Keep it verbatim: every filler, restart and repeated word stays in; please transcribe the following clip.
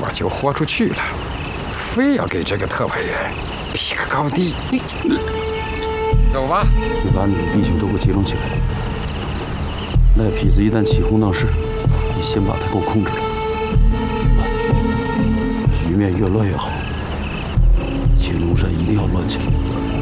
么就豁出去了，非要给这个特派员比个高低。你走吧。 你把你的弟兄都给我集中起来。那痞子一旦起哄闹事，你先把他给我控制住，局面越乱越好。青龙山一定要乱起来。